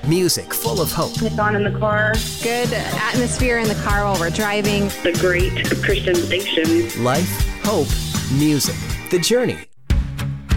Music full of hope. It's on in the car. Good atmosphere in the car while we're driving. The great Christian station. Life, hope, music. The Journey